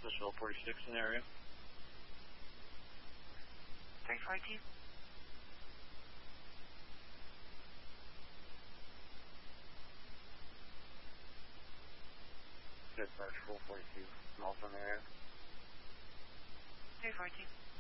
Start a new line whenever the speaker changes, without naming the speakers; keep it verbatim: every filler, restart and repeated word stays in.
Dispatch forty-six in the area.
three forty-two.
Dispatch four forty-two, also in the area.
three forty-two.